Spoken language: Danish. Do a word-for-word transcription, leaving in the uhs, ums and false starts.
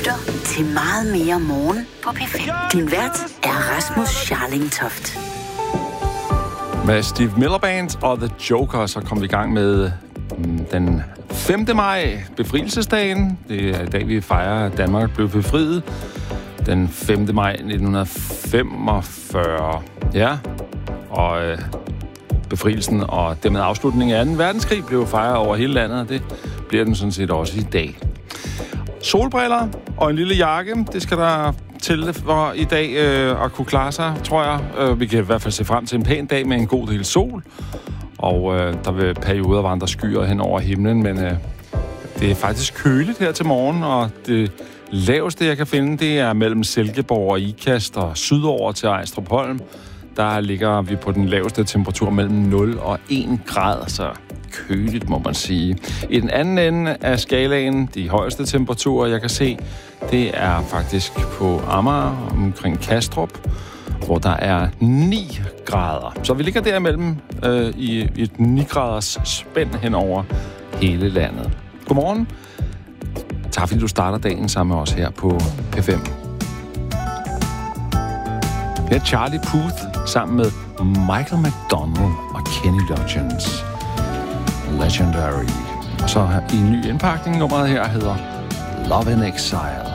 lytter til Meget mere morgen på P fem. Din vært er Rasmus Scharling Toft. Med Steve Miller Band og The Joker, så kom vi i gang med den femte maj, befrielsesdagen. Det er i dag, vi fejrer, at Danmark blev befriet. Den femte maj nitten femogfyrre. Ja, og øh, befrielsen og dermed afslutningen af anden verdenskrig blev fejret over hele landet, og det bliver den sådan set også i dag. Solbriller og en lille jakke, det skal der til for i dag øh, at kunne klare sig, tror jeg. Øh, vi kan i hvert fald se frem til en pæn dag med en god del sol, og øh, der vil perioder vandre skyer hen over himlen, men øh, det er faktisk køligt her til morgen, og det laveste, jeg kan finde, det er mellem Silkeborg og Ikast og sydover til Ejstrup Holm. Der ligger vi på den laveste temperatur mellem nul og en grad, så køligt, må man sige. I den anden ende af skalaen, de højeste temperaturer, jeg kan se, det er faktisk på Amager, omkring Kastrup, hvor der er ni grader. Så vi ligger derimellem øh, i, i et ni graders spænd hen over hele landet. Godmorgen. Tak fordi du starter dagen sammen med os her på P fem. Det er Charlie Puth sammen med Michael McDonald og Kenny Loggins. Legendary. Og så i en ny indpakning, nummeret her hedder Love in Exile.